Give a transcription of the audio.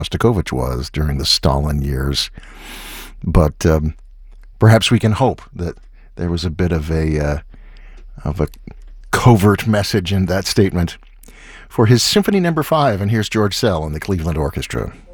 Shostakovich was during the Stalin years. But perhaps we can hope that there was a bit of a covert message in that statement. For his Symphony No. 5, and here's George Szell and the Cleveland Orchestra.